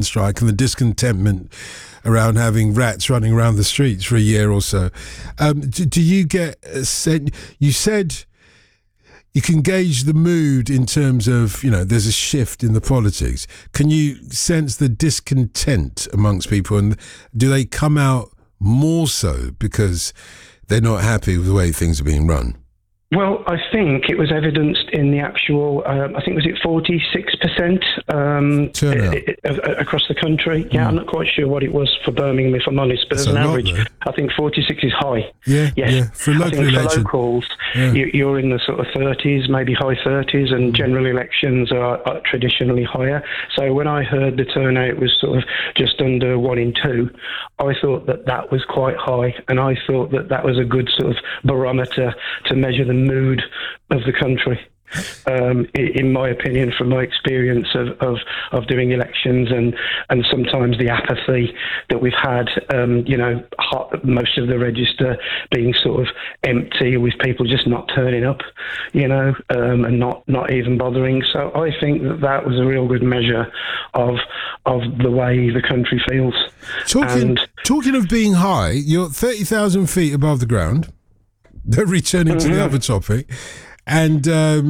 strike and the discontentment around having rats running around the streets for a year or so. Do you get a sense? You said you can gauge the mood in terms of, there's a shift in the politics. Can you sense the discontent amongst people, and do they come out more so because they're not happy with the way things are being run? Well, I think it was evidenced in the actual, I think, was it 46% across the country? Yeah, I'm not quite sure what it was for Birmingham, if I'm honest, but as an average, I think 46 is high. Yeah, yes. Yeah. For locals, you're in the sort of 30s, maybe high 30s, and general elections are traditionally higher. So when I heard the turnout was sort of just under 1 in 2, I thought that was quite high, and I thought that was a good sort of barometer to measure the mood of the country. In my opinion, from my experience of doing elections and sometimes the apathy that we've had, most of the register being sort of empty with people just not turning up, and not even bothering. So I think that was a real good measure of the way the country feels. Talking of being high, you're 30,000 feet above the ground. Returning to the other topic. And,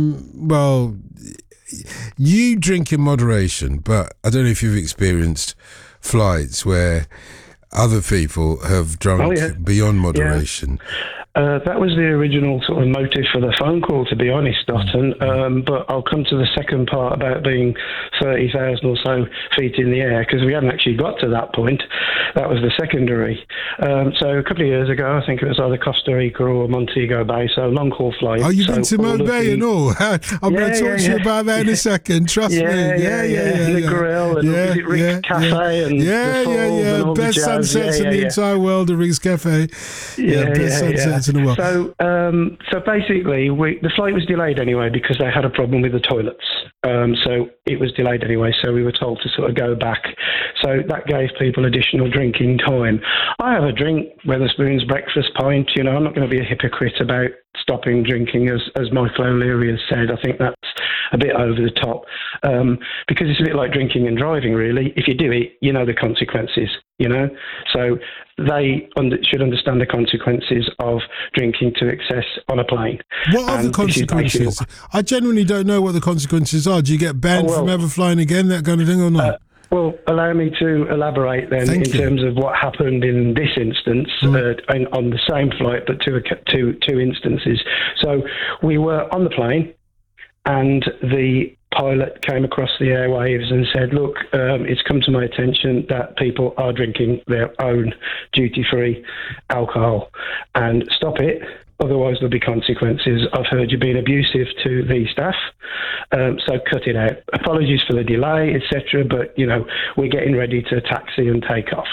you drink in moderation, but I don't know if you've experienced flights where other people have drunk beyond moderation. Yeah. That was the original sort of motive for the phone call, to be honest, Dotton. But I'll come to the second part about being 30,000 or so feet in the air, because we hadn't actually got to that point. That was the secondary. So a couple of years ago, I think it was either Costa Rica or Montego Bay, so long-haul flight. Oh, you've been to Mo Bay and all? I'm going to talk to you about that in a second, trust me. The grill and the Rick's Cafe and the falls and all best the jazz. sunsets in the entire world at Rick's Cafe. Best sunsets in the world. So basically, the flight was delayed anyway because they had a problem with the toilets. So it was delayed anyway, so we were told to sort of go back. So that gave people additional drinking time. I have a drink, Wetherspoon's breakfast pint. I'm not going to be a hypocrite about stopping drinking, as Michael O'Leary has said. I think that's a bit over the top, because it's a bit like drinking and driving, really. If you do it, you know the consequences, So they should understand the consequences of drinking to excess on a plane. What are the consequences? I genuinely don't know what the consequences are. Do you get banned from ever flying again, that kind of thing, or not? Well, allow me to elaborate then in terms of what happened in this instance on the same flight, but two instances. So we were on the plane, and the pilot came across the airwaves and said, look, it's come to my attention that people are drinking their own duty-free alcohol, and stop it. Otherwise, there'll be consequences. I've heard you being abusive to the staff, so cut it out. Apologies for the delay, etc. But, we're getting ready to taxi and take off.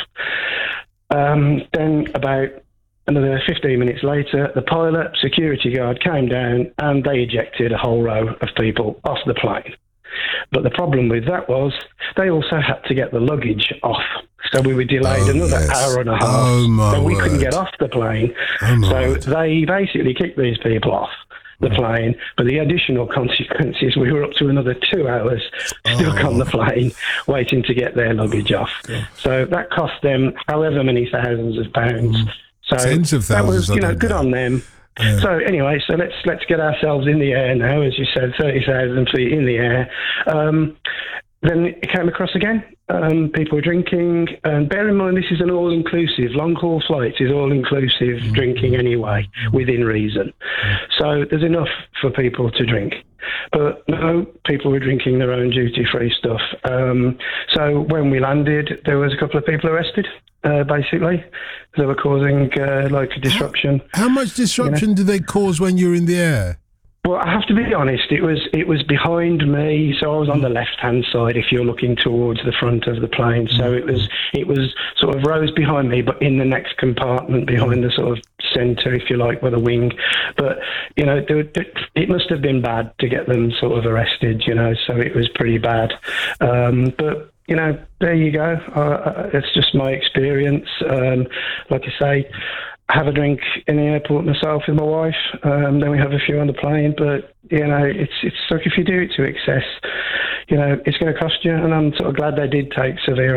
Then about another 15 minutes later, the pilot, security guard came down and they ejected a whole row of people off the plane. But the problem with that was they also had to get the luggage off. So we were delayed another hour and a half. So we couldn't get off the plane. So they basically kicked these people off the plane. But the additional consequences, we were up to another 2 hours stuck on the plane waiting to get their luggage off. So that cost them however many thousands of pounds. So tens of thousands. That was, good on them. Yeah. So anyway, let's get ourselves in the air now, as you said, 30,000 feet in the air. Then it came across again. People were drinking, and bear in mind this is an all-inclusive. Long-haul flights is all-inclusive drinking anyway, within reason. So there's enough for people to drink. But no, people were drinking their own duty-free stuff. So when we landed, there was a couple of people arrested. Basically, they were causing a disruption. How much disruption do they cause when you're in the air? Well, I have to be honest. It was behind me, so I was on the left-hand side. If you're looking towards the front of the plane, so it was sort of rows behind me, but in the next compartment behind the sort of centre, if you like, with a wing. But it must have been bad to get them sort of arrested. So it was pretty bad. But there you go. It's just my experience. Like I say, I have a drink in the airport myself with my wife. Then we have a few on the plane. But, it's like if you do it to excess, it's going to cost you. And I'm sort of glad they did take severe